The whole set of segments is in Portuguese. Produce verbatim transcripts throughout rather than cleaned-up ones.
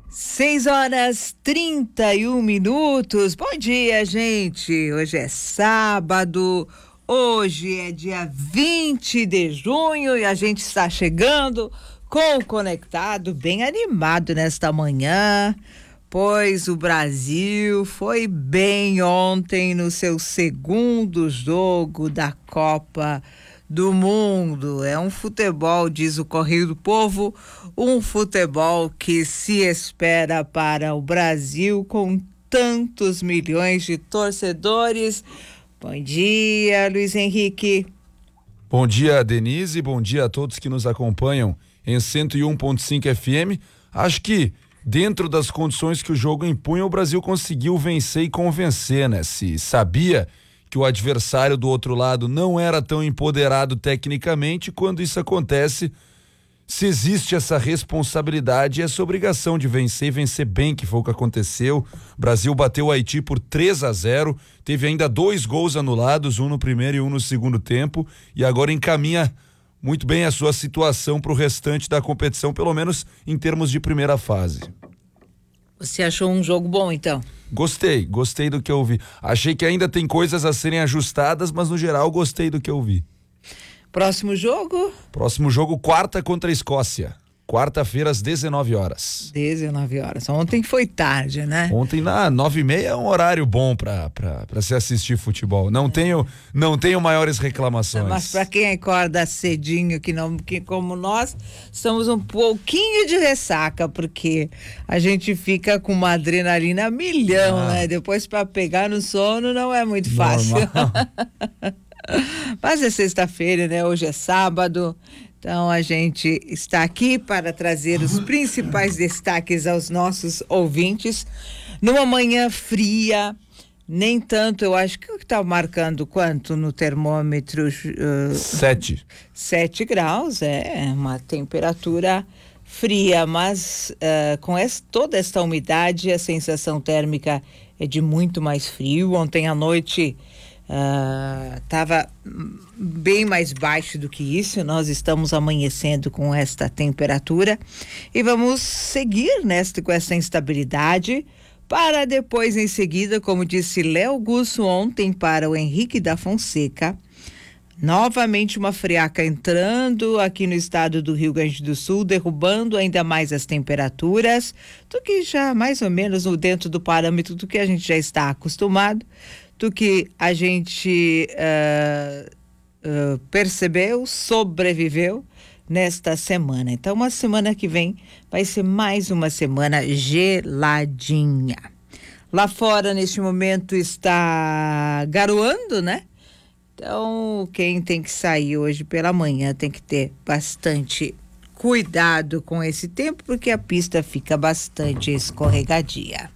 Seis horas trinta e um minutos. Bom dia, gente. Hoje é sábado. Hoje é dia vinte de junho e a gente está chegando com o Conectado bem animado nesta manhã, pois o Brasil foi bem ontem no seu segundo jogo da Copa do Mundo. É um futebol, diz o Correio do Povo, um futebol que se espera para o Brasil com tantos milhões de torcedores. Bom dia, Luiz Henrique. Bom dia, Denise, bom dia a todos que nos acompanham em cento e um ponto cinco F M. Acho que dentro das condições que o jogo impunha, o Brasil conseguiu vencer e convencer, né? Se sabia que o adversário do outro lado não era tão empoderado tecnicamente, quando isso acontece, se existe essa responsabilidade e essa obrigação de vencer e vencer bem, que foi o que aconteceu. O Brasil bateu o Haiti por três a zero, teve ainda dois gols anulados, um no primeiro e um no segundo tempo, e agora encaminha muito bem a sua situação para o restante da competição, pelo menos em termos de primeira fase. Você achou um jogo bom, então? Gostei, gostei do que eu vi. Achei que ainda tem coisas a serem ajustadas, mas no geral gostei do que eu vi. Próximo jogo? Próximo jogo, quarta contra a Escócia. Quarta-feira às dezenove horas. dezenove horas. Ontem foi tarde, né? Ontem na nove e meia é um horário bom para para se assistir futebol. Não é. tenho não tenho maiores reclamações. Mas para quem acorda cedinho, que não que como nós, estamos um pouquinho de ressaca, porque a gente fica com uma adrenalina a milhão, ah. né? Depois para pegar no sono não é muito fácil. Mas é sexta-feira, né? Hoje é sábado. Então a gente está aqui para trazer os principais destaques aos nossos ouvintes numa manhã fria, nem tanto, eu acho que está marcando quanto no termômetro? Uh, sete. Sete graus, é uma temperatura fria, mas uh, com essa, toda esta umidade, a sensação térmica é de muito mais frio. Ontem à noite estava uh, bem mais baixo do que isso. Nós estamos amanhecendo com esta temperatura e vamos seguir nesta, com essa instabilidade para depois, em seguida, como disse Léo Gusso ontem para o Henrique da Fonseca, novamente uma friaca entrando aqui no estado do Rio Grande do Sul, derrubando ainda mais as temperaturas do que já mais ou menos no dentro do parâmetro do que a gente já está acostumado, do que a gente uh, uh, percebeu, sobreviveu nesta semana. Então, uma semana que vem vai ser mais uma semana geladinha. Lá fora, neste momento, está garoando, né? Então, quem tem que sair hoje pela manhã tem que ter bastante cuidado com esse tempo, porque a pista fica bastante escorregadia.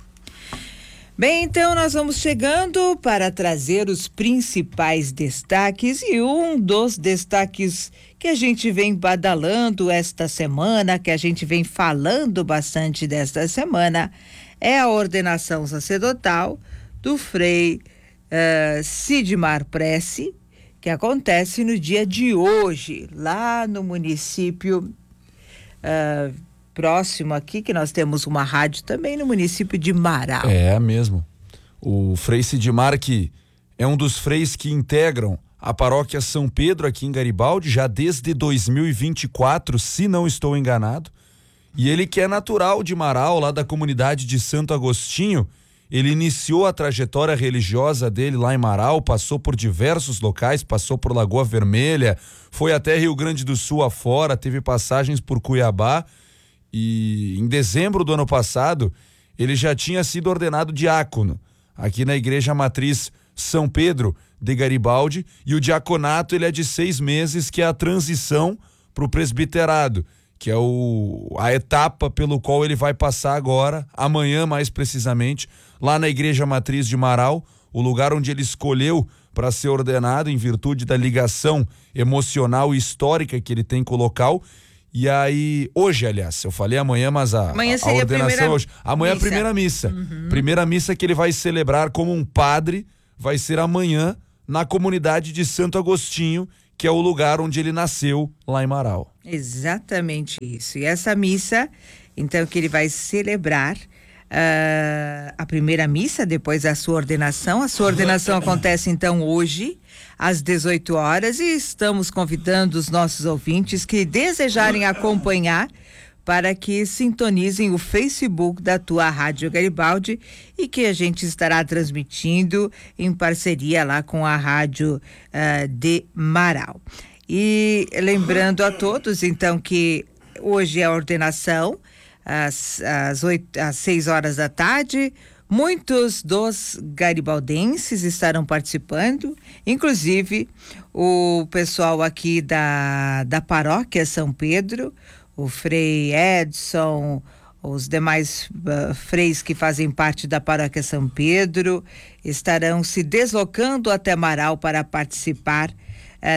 Bem, então nós vamos chegando para trazer os principais destaques, e um dos destaques que a gente vem badalando esta semana, que a gente vem falando bastante desta semana, é a ordenação sacerdotal do Frei uh, Sidmar Prece, que acontece no dia de hoje, lá no município uh, próximo aqui, que nós temos uma rádio também no município de Marau. É mesmo. O Frei Sidmar, que é um dos freis que integram a paróquia São Pedro aqui em Garibaldi, já desde dois mil e vinte e quatro, se não estou enganado. E ele, que é natural de Marau, lá da comunidade de Santo Agostinho, ele iniciou a trajetória religiosa dele lá em Marau, passou por diversos locais, passou por Lagoa Vermelha, foi até Rio Grande do Sul afora, teve passagens por Cuiabá. E em dezembro do ano passado, ele já tinha sido ordenado diácono aqui na Igreja Matriz São Pedro de Garibaldi, e o diaconato ele é de seis meses, que é a transição para o presbiterado, que é o, a etapa pelo qual ele vai passar agora, amanhã mais precisamente, lá na Igreja Matriz de Marau, o lugar onde ele escolheu para ser ordenado em virtude da ligação emocional e histórica que ele tem com o local. E aí, hoje, aliás, eu falei amanhã, mas a, amanhã a ordenação hoje. Amanhã é a missa. primeira missa. Uhum. Primeira missa que ele vai celebrar como um padre, vai ser amanhã na comunidade de Santo Agostinho, que é o lugar onde ele nasceu, lá em Marau. Exatamente isso. E essa missa então que ele vai celebrar Uh, a primeira missa depois da sua ordenação. A sua ordenação acontece então hoje às dezoito horas e estamos convidando os nossos ouvintes que desejarem acompanhar para que sintonizem o Facebook da tua Rádio Garibaldi e que a gente estará transmitindo em parceria lá com a Rádio uh, de Marau. E lembrando a todos então que hoje é a ordenação às, às, oito, às seis horas da tarde. Muitos dos garibaldenses estarão participando, inclusive o pessoal aqui da, da paróquia São Pedro, o Frei Edson, os demais uh, freis que fazem parte da paróquia São Pedro estarão se deslocando até Marau para participar uh,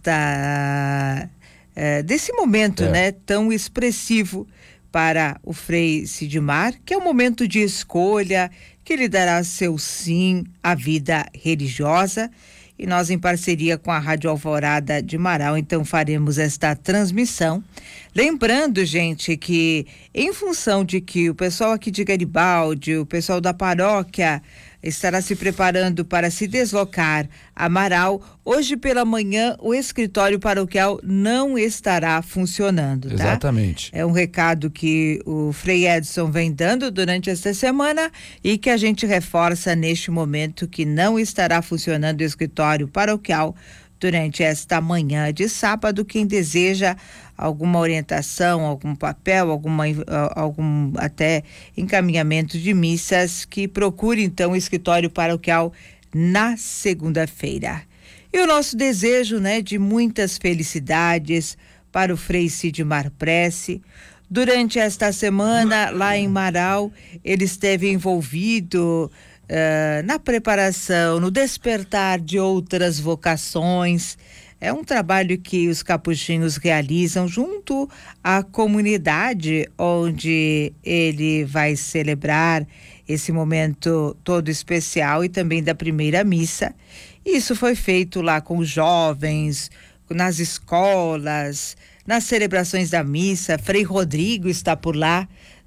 desta uh, desse momento, é. né, tão expressivo para o Frei Sidmar, que é um momento de escolha, que lhe dará seu sim à vida religiosa. E nós, em parceria com a Rádio Alvorada de Marau, então faremos esta transmissão. Lembrando, gente, que em função de que o pessoal aqui de Garibaldi, o pessoal da paróquia estará se preparando para se deslocar a Marau, hoje pela manhã o escritório paroquial não estará funcionando, tá? Exatamente. É um recado que o Frei Edson vem dando durante esta semana e que a gente reforça neste momento que não estará funcionando o escritório paroquial durante esta manhã de sábado. Quem deseja alguma orientação, algum papel, alguma, algum até encaminhamento de missas, que procure então o escritório paroquial na segunda-feira. E o nosso desejo, né, de muitas felicidades para o Frei Sidmar Prece. Durante esta semana, lá em Marau, ele esteve envolvido uh, na preparação, no despertar de outras vocações. É um trabalho que os capuchinhos realizam junto à comunidade onde ele vai celebrar esse momento todo especial e também da primeira missa. Isso foi feito lá com os jovens, nas escolas, nas celebrações da missa. Frei Rodrigo está por lá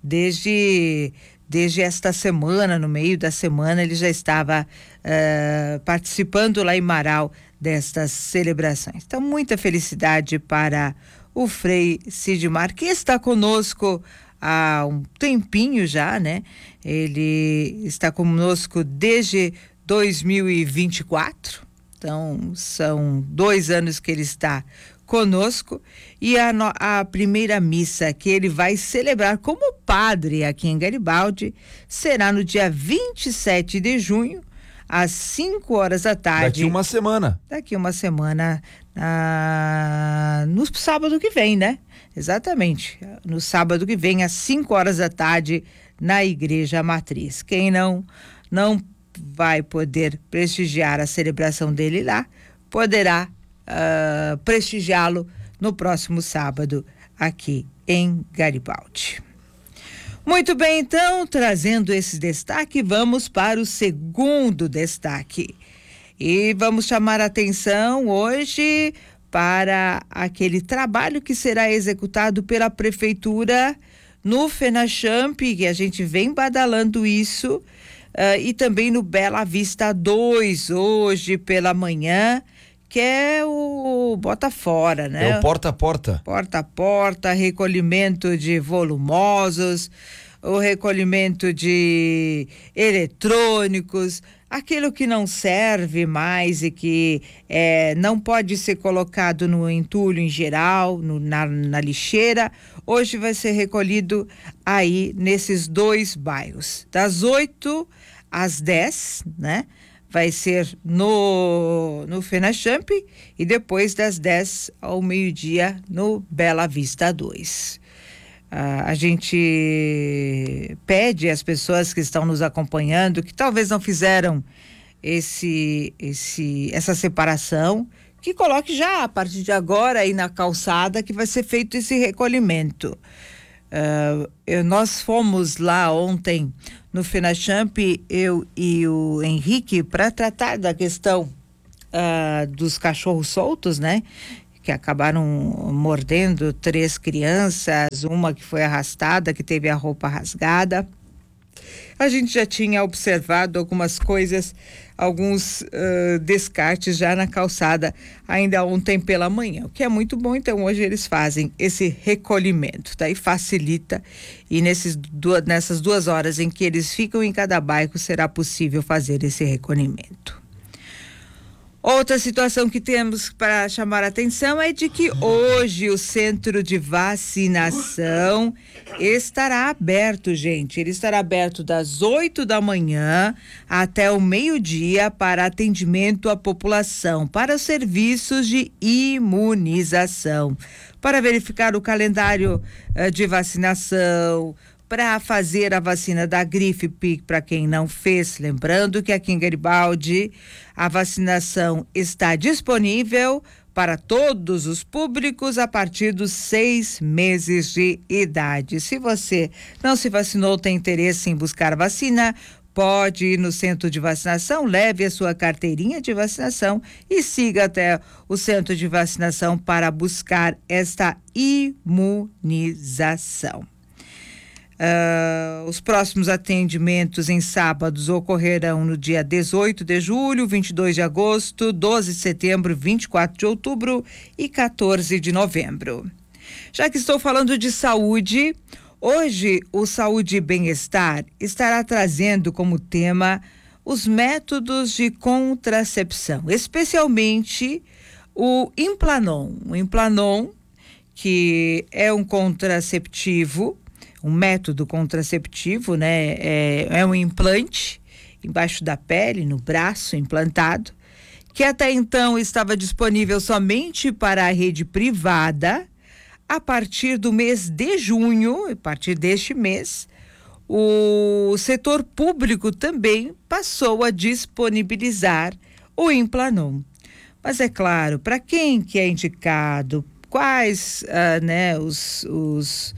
desde, desde esta semana, no meio da semana, ele já estava uh, participando lá em Marau destas celebrações. Então, muita felicidade para o Frei Sidmar, que está conosco há um tempinho já, né? Ele está conosco desde dois mil e vinte e quatro, então são dois anos que ele está conosco, e a, no, a primeira missa que ele vai celebrar como padre aqui em Garibaldi será no dia vinte e sete de junho, às cinco horas da tarde. Daqui uma semana. Daqui uma semana, ah, no sábado que vem, né? Exatamente. No sábado que vem, às cinco horas da tarde, na Igreja Matriz. Quem não, não vai poder prestigiar a celebração dele lá, poderá uh, prestigiá-lo no próximo sábado, aqui em Garibaldi. Muito bem, então, trazendo esse destaque, vamos para o segundo destaque. E vamos chamar a atenção hoje para aquele trabalho que será executado pela Prefeitura no FENACHAMP, que a gente vem badalando isso, uh, e também no Bela Vista dois, hoje pela manhã, que é o Bota Fora, né? É o porta a porta. Porta a porta, recolhimento de volumosos, o recolhimento de eletrônicos, aquilo que não serve mais e que é, não pode ser colocado no entulho em geral, no, na, na lixeira, hoje vai ser recolhido aí nesses dois bairros, das oito às dez, né? Vai ser no, no FENACHAMP e depois das dez ao meio-dia no Bela Vista dois. Ah, a gente pede às pessoas que estão nos acompanhando, que talvez não fizeram esse, esse, essa separação, que coloque já a partir de agora aí na calçada que vai ser feito esse recolhimento. Uh, eu, nós fomos lá ontem no FENACHAMP, eu e o Henrique, para tratar da questão uh, dos cachorros soltos, né? que acabaram mordendo três crianças, uma que foi arrastada, que teve a roupa rasgada. A gente já tinha observado algumas coisas, alguns uh, descartes já na calçada ainda ontem pela manhã, o que é muito bom. Então hoje eles fazem esse recolhimento, daí facilita, e nesses duas, nessas duas horas em que eles ficam em cada bairro será possível fazer esse recolhimento. Outra situação que temos para chamar a atenção é de que hoje o centro de vacinação estará aberto, gente. Ele estará aberto das oito da manhã até o meio-dia para atendimento à população, para os serviços de imunização, para verificar o calendário uh, de vacinação, para fazer a vacina da gripe para quem não fez. Lembrando que aqui em Garibaldi a vacinação está disponível para todos os públicos a partir dos seis meses de idade. Se você não se vacinou, tem interesse em buscar vacina, pode ir no centro de vacinação, leve a sua carteirinha de vacinação e siga até o centro de vacinação para buscar esta imunização. Uh, os próximos atendimentos em sábados ocorrerão no dia dezoito de julho, vinte e dois de agosto, doze de setembro, vinte e quatro de outubro e quatorze de novembro. Já que estou falando de saúde, hoje o Saúde e Bem-Estar estará trazendo como tema os métodos de contracepção, especialmente o Implanon. O Implanon, que é um contraceptivo, um método contraceptivo, né? É, é um implante embaixo da pele, no braço, implantado, que até então estava disponível somente para a rede privada. A partir do mês de junho, a partir deste mês, o setor público também passou a disponibilizar o Implanon. Mas é claro, para quem que é indicado, quais, uh, né, os... os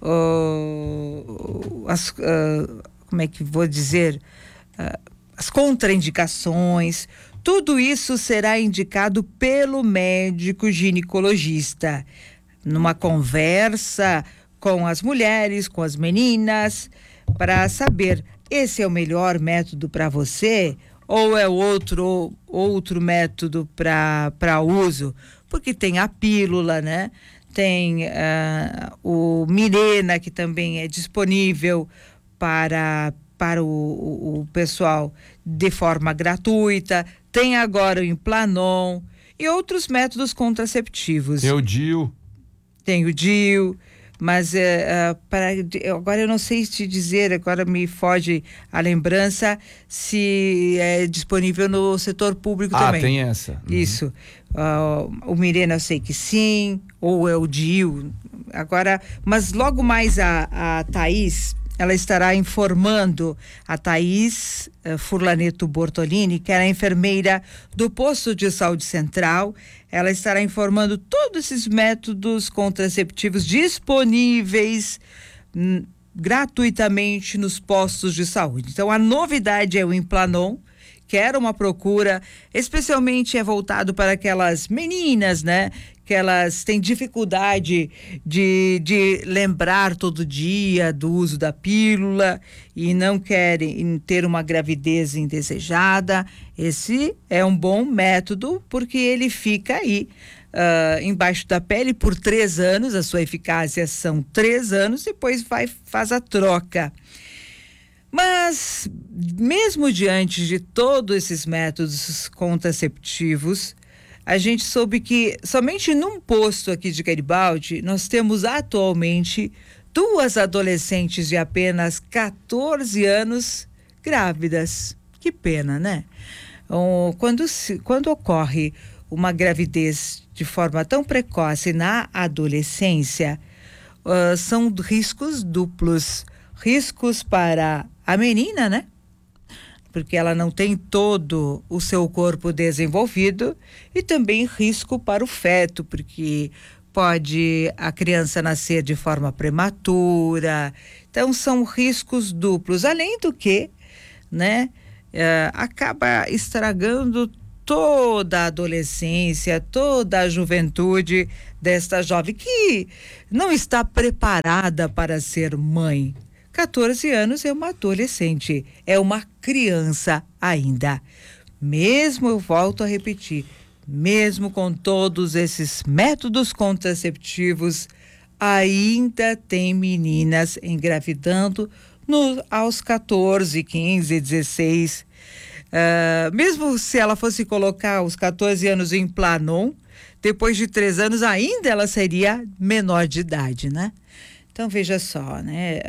Uh, as, uh, como é que vou dizer, uh, as contraindicações, tudo isso será indicado pelo médico ginecologista, numa conversa com as mulheres, com as meninas, para saber, esse é o melhor método para você ou é outro, outro método para uso, porque tem a pílula, né? Tem uh, o Mirena, que também é disponível para, para o, o pessoal de forma gratuita. Tem agora o Implanon e outros métodos contraceptivos. Tem o D I U. Tem o D I U, mas uh, uh, para, agora eu não sei te dizer, agora me foge a lembrança se é disponível no setor público ah, também. Ah, tem essa. Uhum. Isso. Uh, o Mirena eu sei que sim, ou é o D I U. Agora, mas logo mais a, a Thaís, ela estará informando, a Thaís uh, Furlaneto Bortolini, que é a enfermeira do posto de saúde central. Ela estará informando todos esses métodos contraceptivos disponíveis hum, gratuitamente nos postos de saúde. Então, a novidade é o Implanon, que era uma procura, especialmente é voltado para aquelas meninas, né? Que elas têm dificuldade de, de lembrar todo dia do uso da pílula e não querem ter uma gravidez indesejada. Esse é um bom método porque ele fica aí uh, embaixo da pele por três anos, a sua eficácia são três anos, depois vai, faz a troca. Mas, mesmo diante de todos esses métodos contraceptivos, a gente soube que somente num posto aqui de Garibaldi, nós temos atualmente duas adolescentes de apenas quatorze anos grávidas. Que pena, né? Quando, se, quando ocorre uma gravidez de forma tão precoce na adolescência, uh, são riscos duplos. Riscos para a menina, né? Porque ela não tem todo o seu corpo desenvolvido, e também risco para o feto, porque pode a criança nascer de forma prematura. Então são riscos duplos, além do que, né, é, acaba estragando toda a adolescência, toda a juventude desta jovem que não está preparada para ser mãe. catorze anos é uma adolescente, é uma criança ainda. Mesmo, eu volto a repetir, mesmo com todos esses métodos contraceptivos, ainda tem meninas engravidando no, aos catorze, quinze, dezesseis. Uh, mesmo se ela fosse colocar os catorze anos em Planon, depois de três anos ainda ela seria menor de idade, né? Então veja só, né?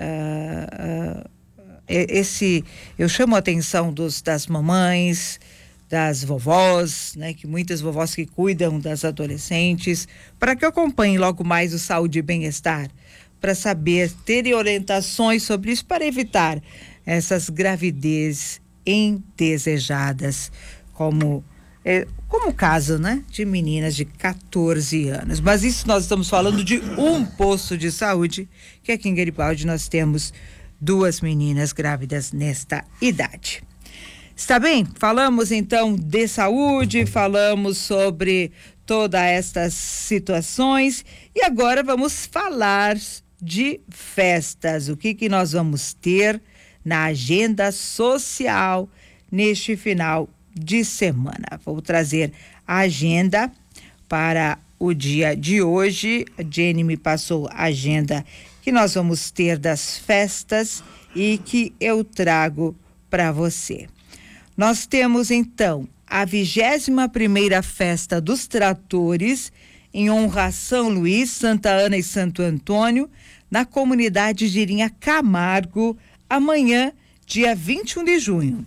Uh, uh, esse, eu chamo a atenção dos, das mamães, das vovós, né? Que muitas vovós que cuidam das adolescentes, para que acompanhem logo mais o Saúde e Bem-Estar, para saber, terem orientações sobre isso, para evitar essas gravidez indesejadas, como é, como o caso, né, de meninas de catorze anos. Mas isso nós estamos falando de um posto de saúde, que aqui em Garibaldi nós temos duas meninas grávidas nesta idade. Está bem? Falamos então de saúde, falamos sobre todas estas situações e agora vamos falar de festas. O que que nós vamos ter na agenda social neste final de semana? Vou trazer a agenda para o dia de hoje. A Jenny me passou a agenda que nós vamos ter das festas e que eu trago para você. Nós temos então a vigésima primeira festa dos tratores em honra a São Luís, Santa Ana e Santo Antônio, na comunidade de Irinha Camargo, amanhã, dia vinte e um de junho.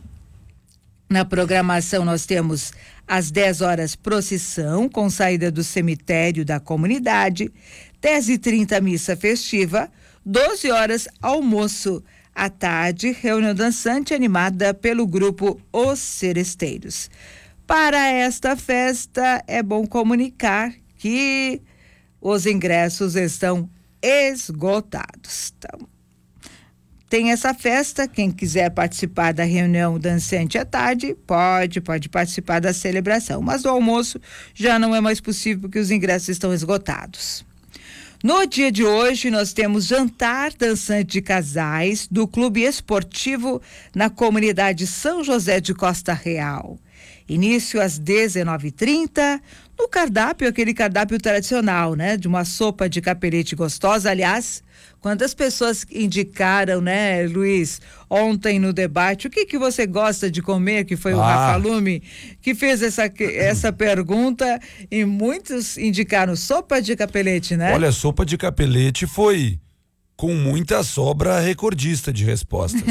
Na programação nós temos às dez horas procissão com saída do cemitério da comunidade, dez e trinta missa festiva, doze horas almoço. À tarde, reunião dançante animada pelo grupo Os Seresteiros. Para esta festa é bom comunicar que os ingressos estão esgotados. Então, tem essa festa, quem quiser participar da reunião dançante à tarde, pode, pode participar da celebração, mas o almoço já não é mais possível porque os ingressos estão esgotados. No dia de hoje, nós temos jantar dançante de casais do Clube Esportivo na comunidade São José de Costa Real. Início às dezenove e trinta, no cardápio, aquele cardápio tradicional, né? De uma sopa de capelete gostosa. Aliás, quantas pessoas indicaram, né, Luiz, ontem no debate, o que que você gosta de comer, que foi ah. o Rafa Lume, que fez essa, essa pergunta e muitos indicaram sopa de capelete, né? Olha, sopa de capelete foi com muita sobra recordista de respostas,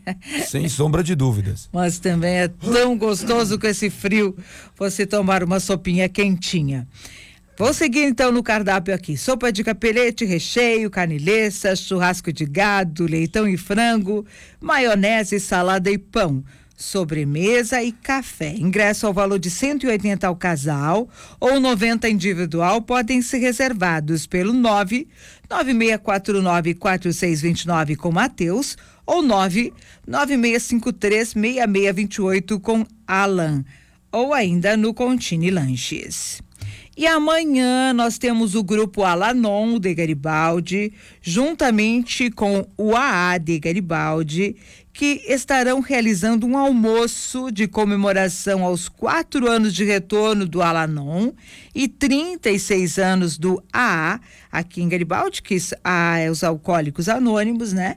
sem sombra de dúvidas. Mas também é tão gostoso com esse frio, você tomar uma sopinha quentinha. Vou seguir então no cardápio aqui: sopa de capelete, recheio, carnileça, churrasco de gado, leitão e frango, maionese, salada e pão, sobremesa e café. Ingresso ao valor de cento e oitenta ao casal ou noventa individual, podem ser reservados pelo nove nove seis quatro nove quatro seis dois nove com Matheus ou nove nove seis cinco três seis seis dois oito com Alan, ou ainda no Contini Lanches. E amanhã nós temos o grupo Alanon de Garibaldi, juntamente com o A A de Garibaldi, que estarão realizando um almoço de comemoração aos quatro anos de retorno do Alanon e trinta e seis anos do A A, aqui em Garibaldi, que A A é os Alcoólicos Anônimos, né?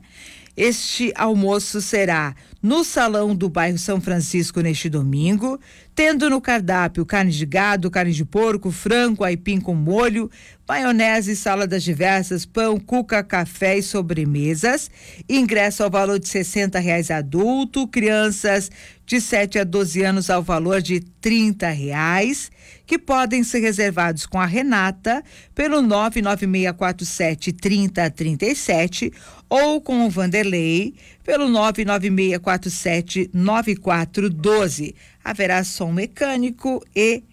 Este almoço será no Salão do Bairro São Francisco neste domingo, tendo no cardápio carne de gado, carne de porco, frango, aipim com molho, maionese, saladas diversas, pão, cuca, café e sobremesas. Ingresso ao valor de sessenta reais adulto, crianças de sete a doze anos ao valor de trinta reais, que podem ser reservados com a Renata pelo nove nove seis quatro sete trinta trinta e sete ou com o Vanderlei pelo nove nove seis quatro sete nove quatro um dois. Haverá som mecânico e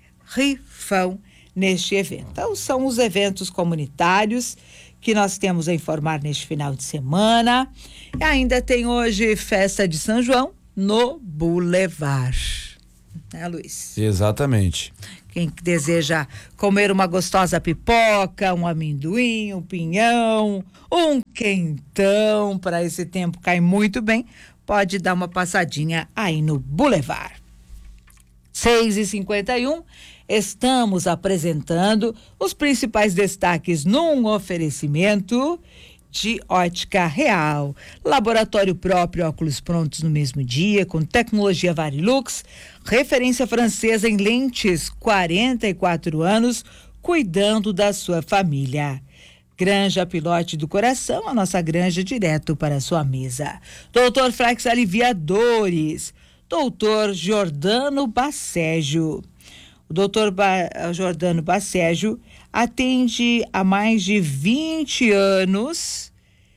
rifão neste evento. Então, são os eventos comunitários que nós temos a informar neste final de semana. E ainda tem hoje festa de São João no Boulevard. né, Luiz? Exatamente. Quem deseja comer uma gostosa pipoca, um amendoim, um pinhão, um quentão, para esse tempo cai muito bem, pode dar uma passadinha aí no Boulevard. seis e cinquenta e um, estamos apresentando os principais destaques num oferecimento de Ótica Real. Laboratório próprio, óculos prontos no mesmo dia, com tecnologia Varilux, referência francesa em lentes, quarenta e quatro anos, cuidando da sua família. Granja Pilote do Coração, a nossa granja direto para a sua mesa. Doutor Flex Aliviadores. Doutor Jordano Bacégio. O doutor ba- Jordano Bacégio atende há mais de vinte anos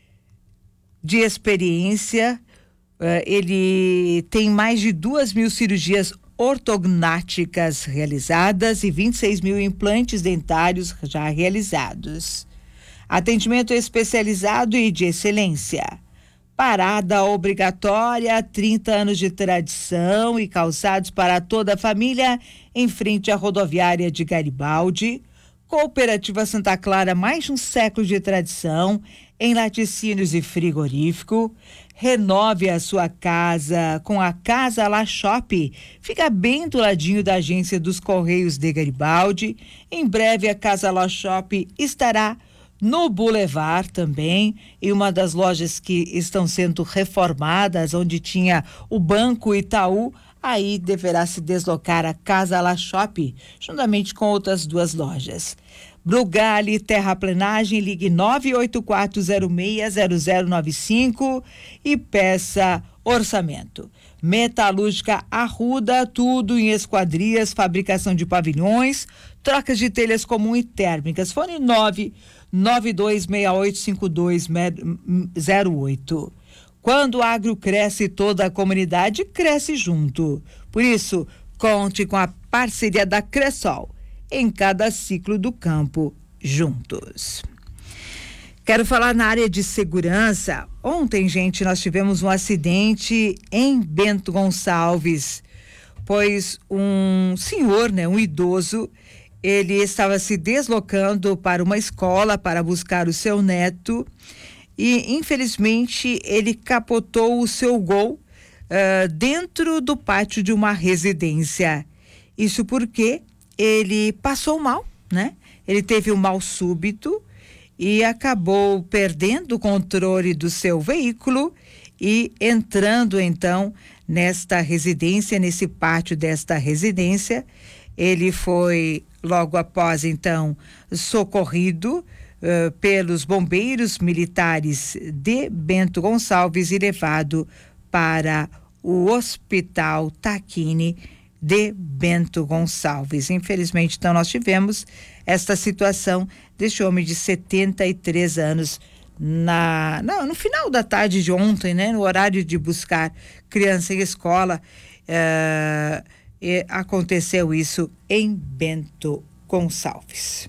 de experiência. Uh, ele tem mais de duas mil cirurgias ortognáticas realizadas e vinte e seis mil implantes dentários já realizados. Atendimento especializado e de excelência. Parada obrigatória, trinta anos de tradição e calçados para toda a família, em frente à rodoviária de Garibaldi. Cooperativa Santa Clara, mais de um século de tradição em laticínios e frigorífico. Renove a sua casa com a Casa La Shop. Fica bem do ladinho da agência dos Correios de Garibaldi. Em breve a Casa La Shop estará no Boulevard também, em uma das lojas que estão sendo reformadas, onde tinha o Banco Itaú, aí deverá se deslocar a Casa La Shop, juntamente com outras duas lojas. Brugali Terraplenagem, ligue nove oito quatro zero seis zero zero nove cinco e peça orçamento. Metalúrgica Arruda, tudo em esquadrias, fabricação de pavilhões, trocas de telhas comum e térmicas. Fone nove nove dois seis oito cinco dois zero oito. Quando o agro cresce, toda a comunidade cresce junto. Por isso, conte com a parceria da Cressol em cada ciclo do campo juntos. Quero falar na área de segurança. Ontem, gente, nós tivemos um acidente em Bento Gonçalves, pois um senhor, né, um idoso, ele estava se deslocando para uma escola para buscar o seu neto e, infelizmente, ele capotou o seu Gol uh, dentro do pátio de uma residência. Isso porque ele passou mal, né? Ele teve um mal súbito e acabou perdendo o controle do seu veículo e entrando, então, nesta residência, nesse pátio desta residência. Ele foi, logo após, então, socorrido uh, pelos bombeiros militares de Bento Gonçalves e levado para o Hospital Tacchini de Bento Gonçalves. Infelizmente, então, nós tivemos esta situação deste homem de setenta e três anos na, não, no final da tarde de ontem, né, no horário de buscar criança em escola. Uh, E aconteceu isso em Bento Gonçalves.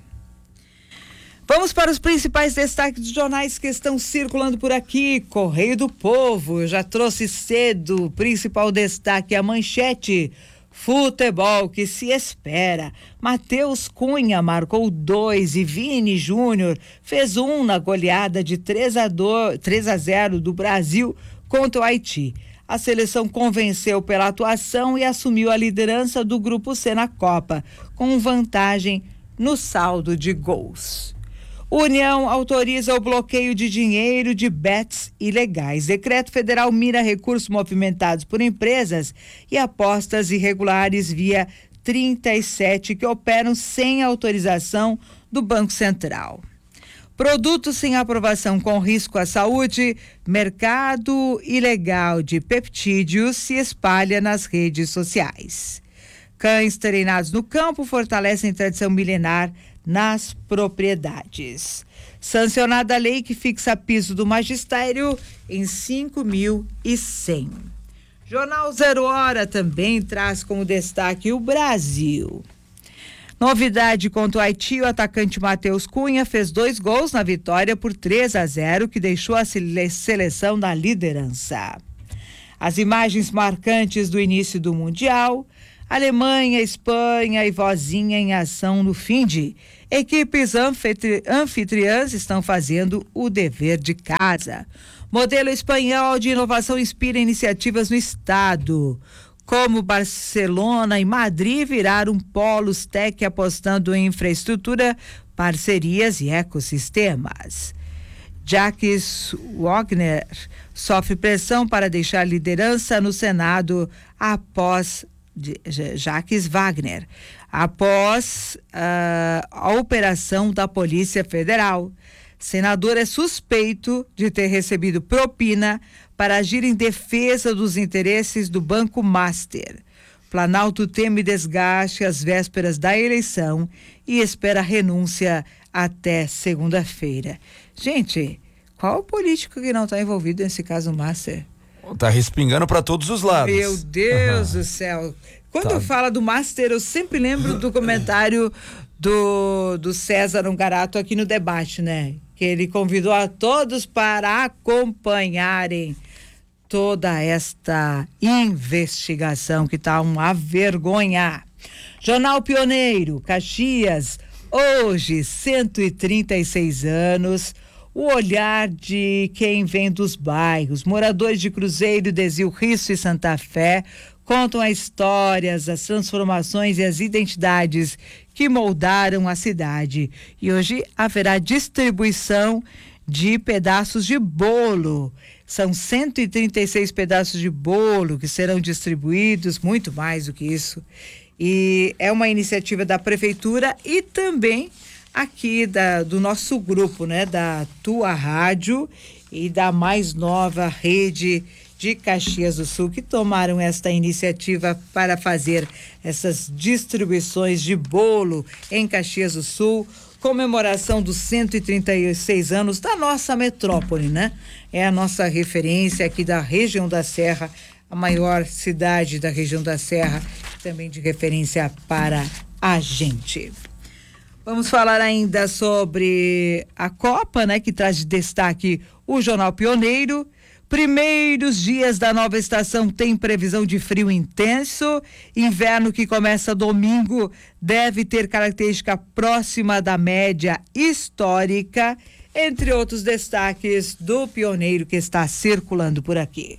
Vamos para os principais destaques dos jornais que estão circulando por aqui. Correio do Povo, eu já trouxe cedo o principal destaque, a manchete. Futebol que se espera. Matheus Cunha marcou dois e Vini Júnior fez um na goleada de três a zero do Brasil contra o Haiti. A seleção convenceu pela atuação e assumiu a liderança do Grupo C na Copa, com vantagem no saldo de gols. União autoriza o bloqueio de dinheiro de bets ilegais. Decreto federal mira recursos movimentados por empresas e apostas irregulares via trinta e sete que operam sem autorização do Banco Central. Produtos sem aprovação com risco à saúde, mercado ilegal de peptídeos se espalha nas redes sociais. Cães treinados no campo fortalecem tradição milenar nas propriedades. Sancionada a lei que fixa piso do magistério em cinco mil e cem. Jornal Zero Hora também traz como destaque o Brasil. Novidade contra o Haiti, o atacante Matheus Cunha fez dois gols na vitória por três a zero, que deixou a seleção na liderança. As imagens marcantes do início do Mundial, Alemanha, Espanha e Vozinha em ação no Finde. Equipes anfitri- anfitriãs estão fazendo o dever de casa. Modelo espanhol de inovação inspira iniciativas no estado. Como Barcelona e Madrid viraram polos tech apostando em infraestrutura, parcerias e ecossistemas. Jacques Wagner sofre pressão para deixar liderança no Senado após Jacques Wagner, após uh, a operação da Polícia Federal. Senador é suspeito de ter recebido propina para agir em defesa dos interesses do Banco Master. Planalto teme desgaste às vésperas da eleição e espera renúncia até segunda-feira. Gente, qual o político que não está envolvido nesse caso Master? Tá respingando para todos os lados. Meu Deus uhum. do céu. Quando tá. fala do Master, eu sempre lembro do comentário do, do César Ungarato aqui no debate, né? Que ele convidou a todos para acompanharem toda esta investigação que tá uma vergonha. Jornal Pioneiro, Caxias, hoje, cento e trinta e seis anos. O olhar de quem vem dos bairros, moradores de Cruzeiro, Desil Risso e Santa Fé, contam as histórias, as transformações e as identidades que moldaram a cidade. E hoje haverá distribuição de pedaços de bolo. São cento e trinta e seis pedaços de bolo que serão distribuídos, muito mais do que isso. E é uma iniciativa da prefeitura e também aqui da, do nosso grupo, né? Da Tua Rádio e da mais nova rede de Caxias do Sul, que tomaram esta iniciativa para fazer essas distribuições de bolo em Caxias do Sul, comemoração dos cento e trinta e seis anos da nossa metrópole, né? É a nossa referência aqui da região da Serra, a maior cidade da região da Serra, também de referência para a gente. Vamos falar ainda sobre a Copa, né? Que traz de destaque o Jornal Pioneiro. Primeiros dias da nova estação tem previsão de frio intenso. Inverno que começa domingo deve ter característica próxima da média histórica, entre outros destaques do Pioneiro que está circulando por aqui.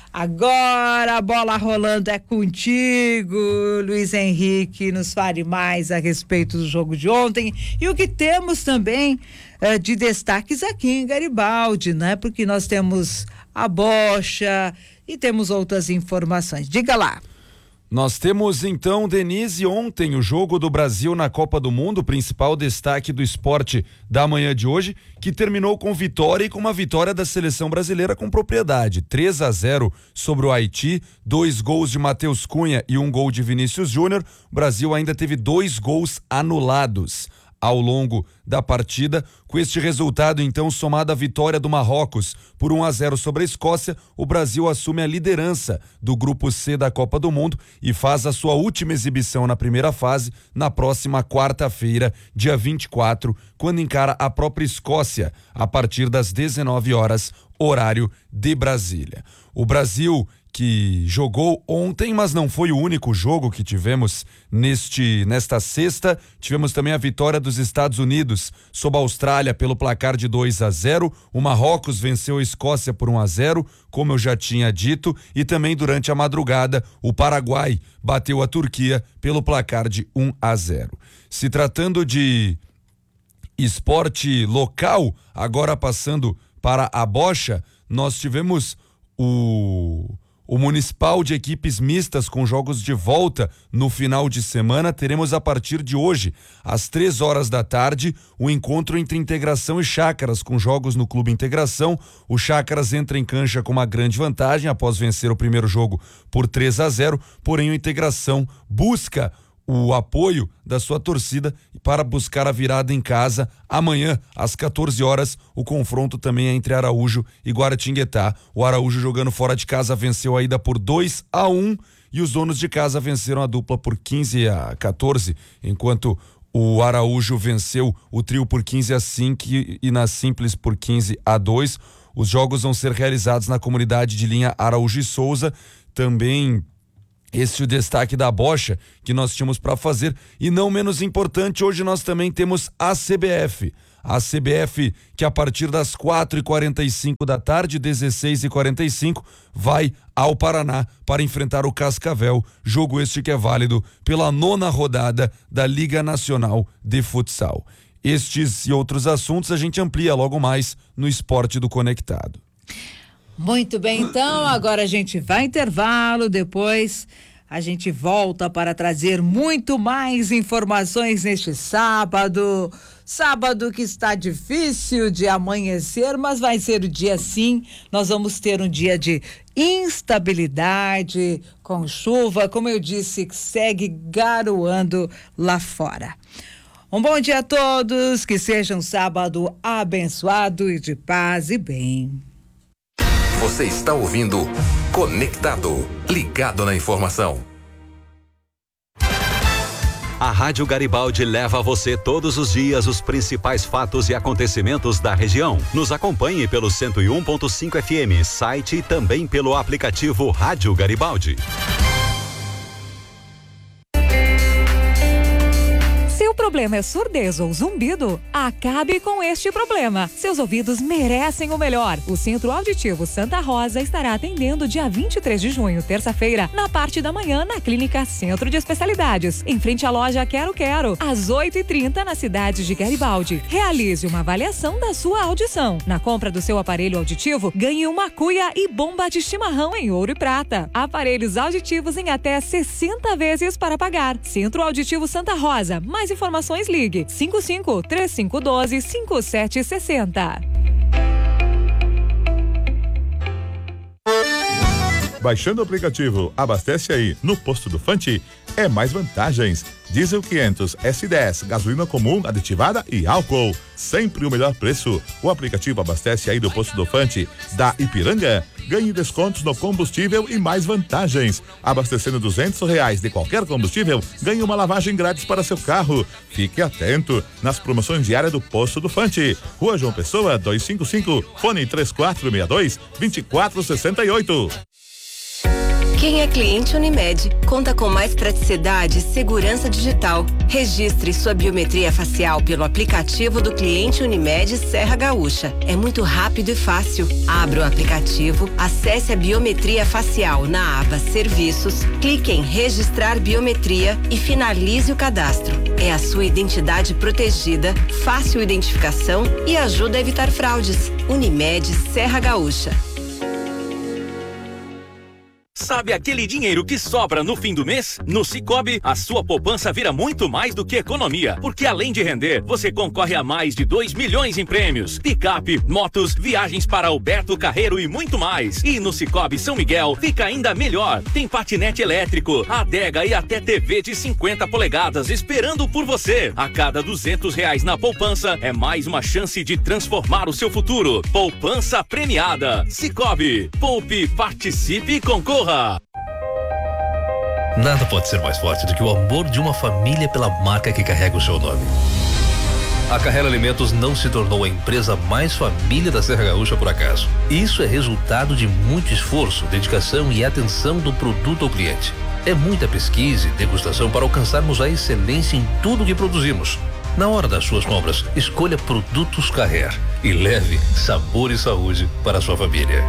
Agora a bola rolando é contigo, Luiz Henrique, nos fale mais a respeito do jogo de ontem e o que temos também uh, de destaques aqui em Garibaldi, né? Porque nós temos a bocha e temos outras informações. Diga lá. Nós temos então, Denise, ontem o jogo do Brasil na Copa do Mundo, o principal destaque do esporte da manhã de hoje, que terminou com vitória e com uma vitória da seleção brasileira com propriedade. três a zero sobre o Haiti, dois gols de Matheus Cunha e um gol de Vinícius Júnior. O Brasil ainda teve dois gols anulados ao longo da partida. Com este resultado, então, somado à vitória do Marrocos por um a zero sobre a Escócia, o Brasil assume a liderança do Grupo C da Copa do Mundo e faz a sua última exibição na primeira fase na próxima quarta-feira, dia vinte e quatro, quando encara a própria Escócia, a partir das dezenove horas, horário de Brasília. O Brasil que jogou ontem, mas não foi o único jogo que tivemos neste nesta sexta. Tivemos também a vitória dos Estados Unidos sobre a Austrália pelo placar de dois a zero. O Marrocos venceu a Escócia por um a zero, como eu já tinha dito, e também durante a madrugada o Paraguai bateu a Turquia pelo placar de um a zero. Se tratando de esporte local, agora passando para a bocha, nós tivemos o O Municipal de equipes mistas com jogos de volta no final de semana. Teremos a partir de hoje, às três horas da tarde, o encontro entre Integração e Chácaras com jogos no Clube Integração. O Chácaras entra em cancha com uma grande vantagem após vencer o primeiro jogo por três a zero, porém o Integração busca o apoio da sua torcida para buscar a virada em casa. Amanhã, às quatorze horas, o confronto também é entre Araújo e Guaratinguetá. O Araújo, jogando fora de casa, venceu a ida por dois a um e os donos de casa venceram a dupla por quinze a quatorze, enquanto o Araújo venceu o trio por quinze a cinco e na Simples por quinze a dois. Os jogos vão ser realizados na comunidade de linha Araújo e Souza, também Esse é o destaque da bocha que nós tínhamos para fazer. E não menos importante, hoje nós também temos a C B F. A C B F que a partir das quatro e quarenta e cinco da tarde, dezesseis e quarenta e cinco, vai ao Paraná para enfrentar o Cascavel. Jogo este que é válido pela nona rodada da Liga Nacional de Futsal. Estes e outros assuntos a gente amplia logo mais no Esporte do Conectado. Muito bem, então agora a gente vai intervalo, depois a gente volta para trazer muito mais informações neste sábado. Sábado que está difícil de amanhecer, mas vai ser o dia sim. Nós vamos ter um dia de instabilidade, com chuva, como eu disse, que segue garoando lá fora. Um bom dia a todos, que seja um sábado abençoado e de paz e bem. Você está ouvindo Conectado, ligado na informação. A Rádio Garibaldi leva a você todos os dias os principais fatos e acontecimentos da região. Nos acompanhe pelo cento e um ponto cinco F M, site e também pelo aplicativo Rádio Garibaldi. O problema é surdez ou zumbido? Acabe com este problema. Seus ouvidos merecem o melhor. O Centro Auditivo Santa Rosa estará atendendo dia vinte e três de junho, terça-feira, na parte da manhã, na Clínica Centro de Especialidades, em frente à loja Quero Quero, às oito e trinta, na cidade de Garibaldi. Realize uma avaliação da sua audição. Na compra do seu aparelho auditivo, ganhe uma cuia e bomba de chimarrão em ouro e prata. Aparelhos auditivos em até sessenta vezes para pagar. Centro Auditivo Santa Rosa. Mais informações Informações, ligue cinco cinco, três cinco um dois, cinco sete seis zero. Baixando o aplicativo Abastece Aí no Posto do Fante é mais vantagens. Diesel quinhentos S dez, gasolina comum, aditivada e álcool. Sempre o melhor preço. O aplicativo Abastece Aí do Posto do Fante da Ipiranga. Ganhe descontos no combustível e mais vantagens. Abastecendo duzentos reais de qualquer combustível, ganhe uma lavagem grátis para seu carro. Fique atento nas promoções diárias do Posto do Fante. Rua João Pessoa, duzentos e cinquenta e cinco, fone três quatro seis dois, dois quatro seis oito. Quem é cliente Unimed conta com mais praticidade e segurança digital. Registre sua biometria facial pelo aplicativo do cliente Unimed Serra Gaúcha. É muito rápido e fácil. Abra o aplicativo, acesse a biometria facial na aba Serviços, clique em Registrar Biometria e finalize o cadastro. É a sua identidade protegida, fácil identificação e ajuda a evitar fraudes. Unimed Serra Gaúcha. Sabe aquele dinheiro que sobra no fim do mês? No Sicoob, a sua poupança vira muito mais do que economia, porque além de render, você concorre a mais de dois milhões em prêmios, picape, motos, viagens para Alberto Carreiro e muito mais. E no Sicoob São Miguel fica ainda melhor. Tem patinete elétrico, adega e até T V de cinquenta polegadas esperando por você. A cada duzentos reais na poupança é mais uma chance de transformar o seu futuro. Poupança premiada. Sicoob. Poupe, participe e concorra. Nada pode ser mais forte do que o amor de uma família pela marca que carrega o seu nome. A Carrera Alimentos não se tornou a empresa mais família da Serra Gaúcha por acaso. Isso é resultado de muito esforço, dedicação e atenção do produto ao cliente. É muita pesquisa e degustação para alcançarmos a excelência em tudo que produzimos. Na hora das suas compras, escolha Produtos Carrer e leve sabor e saúde para a sua família.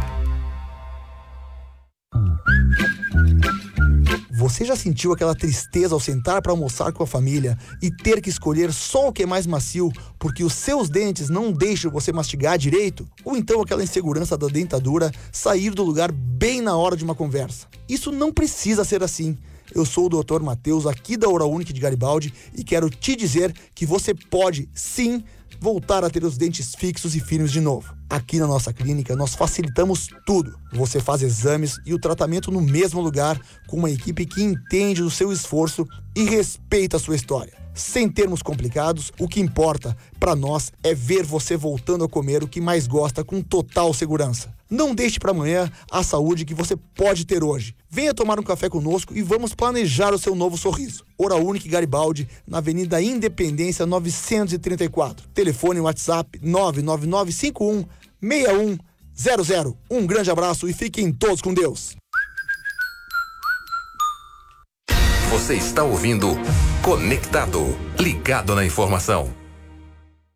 Você já sentiu aquela tristeza ao sentar para almoçar com a família e ter que escolher só o que é mais macio porque os seus dentes não deixam você mastigar direito? Ou então aquela insegurança da dentadura sair do lugar bem na hora de uma conversa? Isso não precisa ser assim. Eu sou o doutor Matheus, aqui da Oral-Unique de Garibaldi, e quero te dizer que você pode, sim, voltar a ter os dentes fixos e firmes de novo. Aqui na nossa clínica, nós facilitamos tudo. Você faz exames e o tratamento no mesmo lugar, com uma equipe que entende do seu esforço e respeita a sua história. Sem termos complicados, o que importa para nós é ver você voltando a comer o que mais gosta com total segurança. Não deixe para amanhã a saúde que você pode ter hoje. Venha tomar um café conosco e vamos planejar o seu novo sorriso. Oral-Unique Garibaldi, na Avenida Independência novecentos e trinta e quatro. Telefone WhatsApp nove nove nove cinco um seis um zero zero. Um grande abraço e fiquem todos com Deus. Você está ouvindo Conectado, ligado na informação.